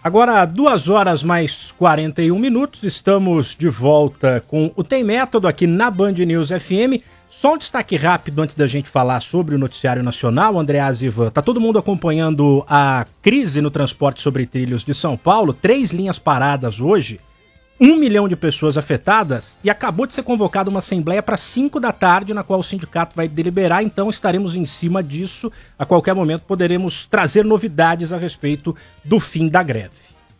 Agora, 2 horas mais 41 minutos, estamos de volta com o Tem Método aqui na Band News FM. Só um destaque rápido antes da gente falar sobre o noticiário nacional, Andreas e Ivan. Tá todo mundo acompanhando a crise no transporte sobre trilhos de São Paulo, 3 linhas paradas hoje, 1 milhão de pessoas afetadas e acabou de ser convocada uma assembleia para 5 da tarde, na qual o sindicato vai deliberar, então estaremos em cima disso. A qualquer momento poderemos trazer novidades a respeito do fim da greve.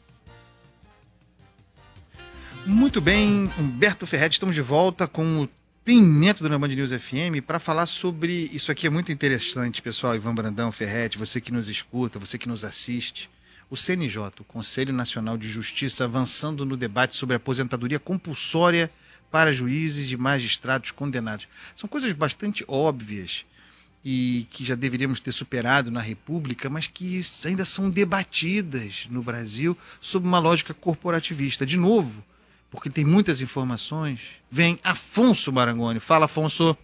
Muito bem, Humberto Ferretti, estamos de volta com o Tem Método na Band News FM para falar sobre isso aqui. É muito interessante, pessoal. Ivan Brandão, Ferretti, você que nos escuta, você que nos assiste. O CNJ, o Conselho Nacional de Justiça, avançando no debate sobre a aposentadoria compulsória para juízes e magistrados condenados. São coisas bastante óbvias e que já deveríamos ter superado na República, mas que ainda são debatidas no Brasil sob uma lógica corporativista. De novo, porque tem muitas informações, vem Afonso Marangoni. Fala, Afonso.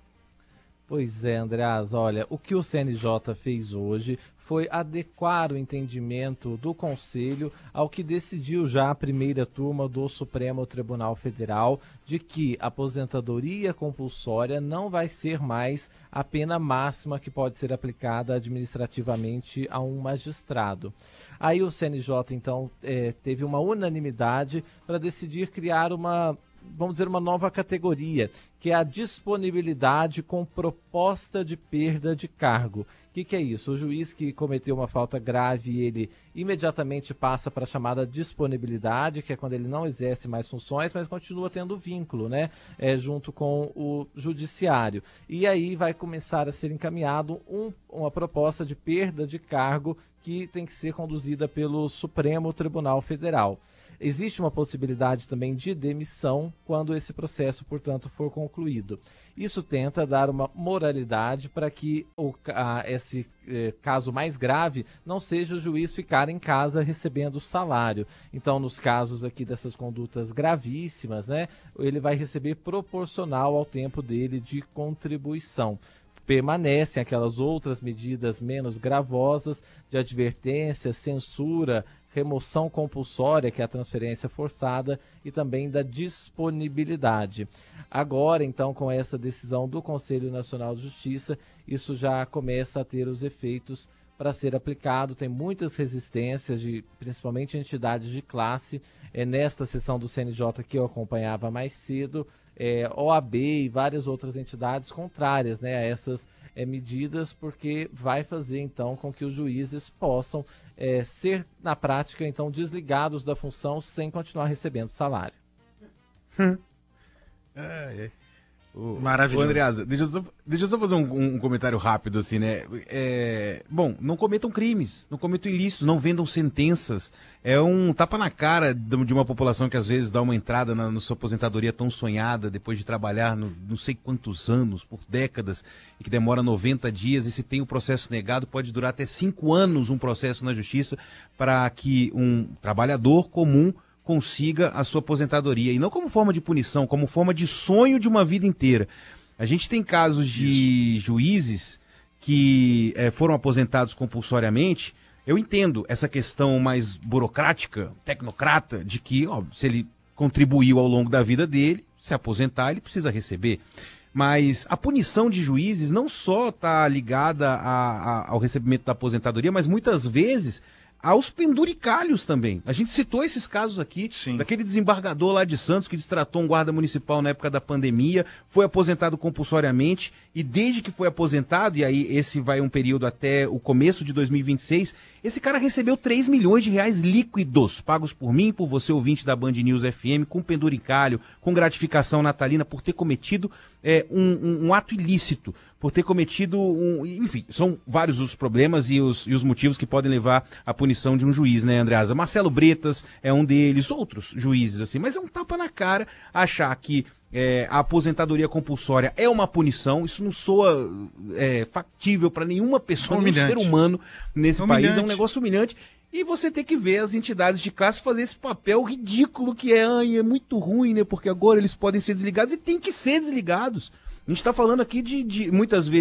Pois é, Andreas, olha, o que o CNJ fez hoje foi adequar o entendimento do Conselho ao que decidiu já a primeira turma do Supremo Tribunal Federal de que a aposentadoria compulsória não vai ser mais a pena máxima que pode ser aplicada administrativamente a um magistrado. Aí o CNJ, então, teve uma unanimidade para decidir criar vamos dizer, uma nova categoria, que é a disponibilidade com proposta de perda de cargo. O que é isso? O juiz que cometeu uma falta grave, ele imediatamente passa para a chamada disponibilidade, que é quando ele não exerce mais funções, mas continua tendo vínculo, né? Junto com o judiciário. E aí vai começar a ser encaminhado uma proposta de perda de cargo que tem que ser conduzida pelo Supremo Tribunal Federal. Existe uma possibilidade também de demissão quando esse processo, portanto, for concluído. Isso tenta dar uma moralidade para que esse caso mais grave não seja o juiz ficar em casa recebendo salário. Então, nos casos aqui dessas condutas gravíssimas, né, ele vai receber proporcional ao tempo dele de contribuição. Permanecem aquelas outras medidas menos gravosas de advertência, censura, remoção compulsória, que é a transferência forçada, e também da disponibilidade. Agora, então, com essa decisão do Conselho Nacional de Justiça, isso já começa a ter os efeitos para ser aplicado. Tem muitas resistências, principalmente entidades de classe. Nesta sessão do CNJ que eu acompanhava mais cedo, OAB e várias outras entidades contrárias, né, a essas medidas, porque vai fazer então com que os juízes possam ser, na prática, então, desligados da função sem continuar recebendo salário. Maravilhoso. Andreasa, deixa eu só fazer um comentário rápido, assim, né? Bom, não cometam crimes, não cometam ilícitos, não vendam sentenças. É um tapa na cara de uma população que às vezes dá uma entrada na sua aposentadoria tão sonhada, depois de trabalhar não sei quantos anos, por décadas, e que demora 90 dias, e se tem o processo negado, pode durar até 5 anos um processo na justiça para que um trabalhador comum consiga a sua aposentadoria, e não como forma de punição, como forma de sonho de uma vida inteira. A gente tem casos de juízes que foram aposentados compulsoriamente. Eu entendo essa questão mais burocrática, tecnocrata, de que se ele contribuiu ao longo da vida dele, se aposentar, ele precisa receber. Mas a punição de juízes não só está ligada ao recebimento da aposentadoria, mas muitas vezes aos penduricalhos também. A gente citou esses casos aqui, sim, daquele desembargador lá de Santos que destratou um guarda municipal na época da pandemia, foi aposentado compulsoriamente, e desde que foi aposentado, e aí esse vai um período até o começo de 2026, esse cara recebeu 3 milhões de reais líquidos, pagos por mim, por você, ouvinte da Band News FM, com penduricalho, com gratificação natalina, por ter cometido um ato ilícito, por ter cometido enfim, são vários os problemas e os motivos que podem levar à punição de um juiz, né, Andreasa? Marcelo Bretas é um deles, outros juízes, assim, mas é um tapa na cara achar que a aposentadoria compulsória é uma punição. Isso não soa factível para nenhuma pessoa, nenhum ser humano nesse país, é um negócio humilhante. E você tem que ver as entidades de classe fazer esse papel ridículo que é muito ruim, né? Porque agora eles podem ser desligados e tem que ser desligados. A gente está falando aqui de muitas vezes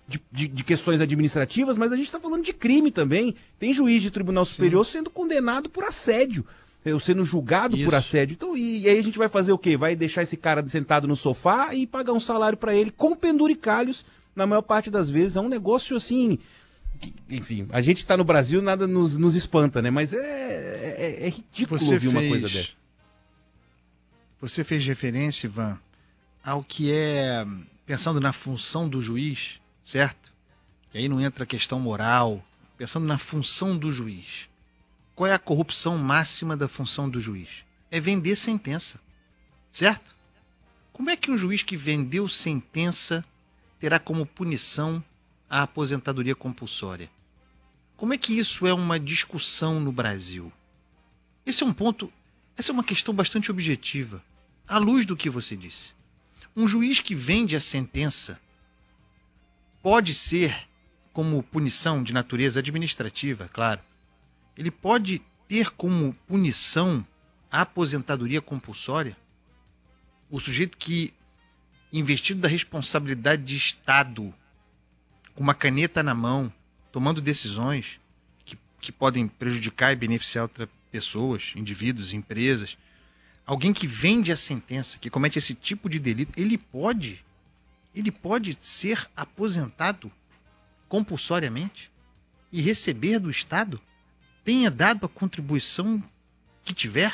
de questões administrativas, mas a gente está falando de crime também. Tem juiz de tribunal superior sendo condenado por assédio, sendo julgado por assédio. Então, e aí a gente vai fazer o quê? Vai deixar esse cara sentado no sofá e pagar um salário para ele com penduricalhos, na maior parte das vezes. É um negócio assim... Enfim, a gente está no Brasil, nada nos espanta, né? Mas é ridículo ouvir uma coisa dessa. Você fez referência, Ivan, ao que é, pensando na função do juiz, certo? E aí não entra a questão moral, pensando na função do juiz. Qual é a corrupção máxima da função do juiz? É vender sentença, certo? Como é que um juiz que vendeu sentença terá como punição a aposentadoria compulsória? Como é que isso é uma discussão no Brasil? Esse é um ponto, essa é uma questão bastante objetiva, à luz do que você disse. Um juiz que vende a sentença pode ser, como punição de natureza administrativa, claro, ele pode ter como punição a aposentadoria compulsória? O sujeito que, investido da responsabilidade de Estado, com uma caneta na mão, tomando decisões que podem prejudicar e beneficiar outras pessoas, indivíduos, empresas, alguém que vende a sentença, que comete esse tipo de delito, ele pode ser aposentado compulsoriamente e receber do Estado? Tenha dado a contribuição que tiver?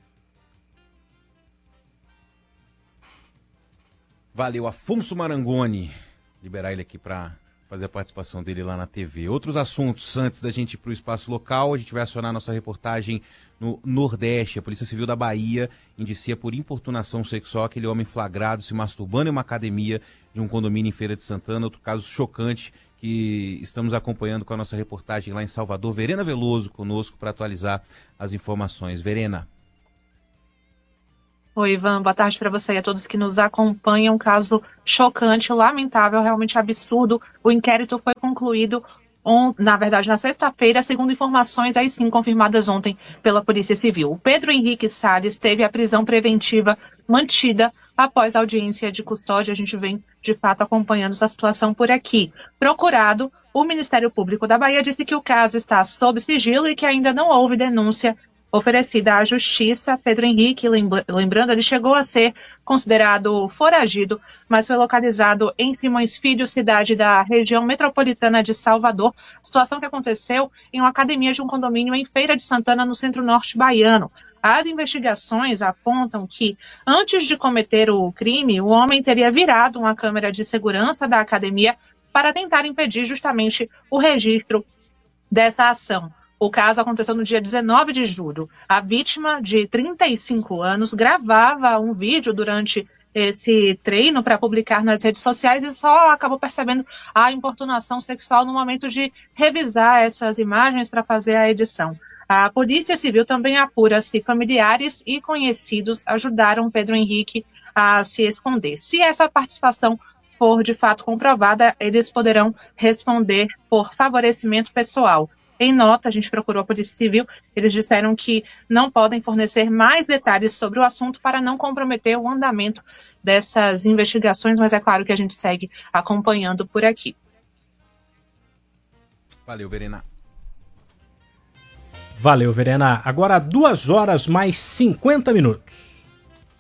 Valeu, Afonso Marangoni. Liberar ele aqui para fazer a participação dele lá na TV. Outros assuntos, antes da gente ir para o espaço local, a gente vai acionar nossa reportagem no Nordeste. A Polícia Civil da Bahia indicia por importunação sexual aquele homem flagrado se masturbando em uma academia de um condomínio em Feira de Santana. Outro caso chocante que estamos acompanhando com a nossa reportagem lá em Salvador. Verena Veloso conosco para atualizar as informações. Verena. Oi, Ivan, boa tarde para você e a todos que nos acompanham. Um caso chocante, lamentável, realmente absurdo. O inquérito foi concluído, na sexta-feira, segundo informações aí sim confirmadas ontem pela Polícia Civil. O Pedro Henrique Salles teve a prisão preventiva mantida após a audiência de custódia. A gente vem, de fato, acompanhando essa situação por aqui. Procurado, o Ministério Público da Bahia disse que o caso está sob sigilo e que ainda não houve denúncia oferecida à Justiça. Pedro Henrique, lembrando, ele chegou a ser considerado foragido, mas foi localizado em Simões Filho, cidade da região metropolitana de Salvador. Situação que aconteceu em uma academia de um condomínio em Feira de Santana, no centro-norte baiano. As investigações apontam que, antes de cometer o crime, o homem teria virado uma câmera de segurança da academia para tentar impedir justamente o registro dessa ação. O caso aconteceu no dia 19 de julho. A vítima, de 35 anos, gravava um vídeo durante esse treino para publicar nas redes sociais e só acabou percebendo a importunação sexual no momento de revisar essas imagens para fazer a edição. A Polícia Civil também apura se familiares e conhecidos ajudaram Pedro Henrique a se esconder. Se essa participação for de fato comprovada, eles poderão responder por favorecimento pessoal. Em nota, a gente procurou a Polícia Civil, eles disseram que não podem fornecer mais detalhes sobre o assunto para não comprometer o andamento dessas investigações, mas é claro que a gente segue acompanhando por aqui. Valeu, Verena. Valeu, Verena. Agora 2 horas mais 50 minutos.